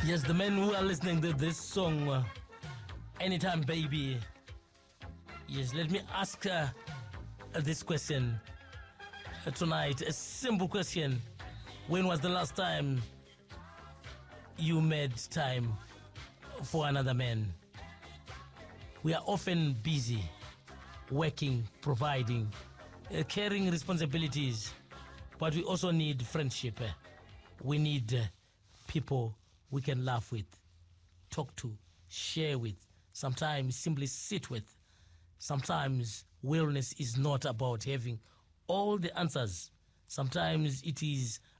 Yes, the men who are listening to this song, Anytime Baby. Yes, let me ask this question tonight. A simple question. When was the last time you made time for another man? We are often busy, working, providing, carrying responsibilities, but we also need friendship. We need people we can laugh with, talk to, share with, sometimes simply sit with. Sometimes wellness is not about having all the answers. Sometimes it is